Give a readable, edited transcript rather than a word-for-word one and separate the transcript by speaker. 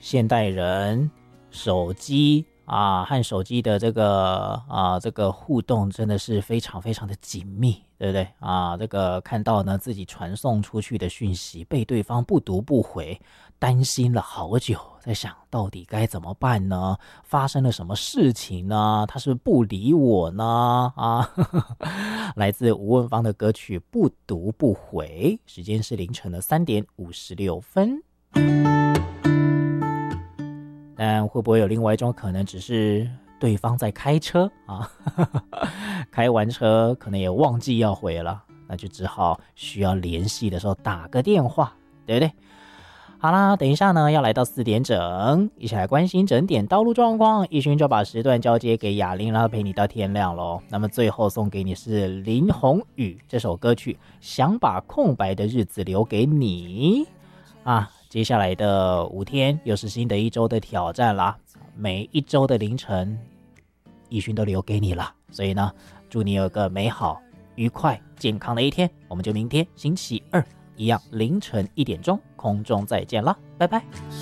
Speaker 1: 现代人手机和手机的这个互动真的是非常非常的紧密，对不对这个看到呢自己传送出去的讯息被对方不读不回，担心了好久，在想到底该怎么办呢？发生了什么事情呢？他是不是不理我呢？来自吴汶芳的歌曲《不读不回》，时间是凌晨的3点56分。但会不会有另外一种可能，只是对方在开车开完车可能也忘记要回了，那就只好需要联系的时候打个电话，对不对？好啦，等一下呢要来到4点整，一起来关心整点道路状况。奕勋就把时段交接给雅玲，然后陪你到天亮咯。那么最后送给你是林宏宇这首歌曲，想把空白的日子留给你接下来的5天又是新的一周的挑战啦，每一周的凌晨奕勋都留给你了，所以呢祝你有个美好愉快健康的一天。我们就明天星期二一样凌晨1点钟空中再见啦，拜拜。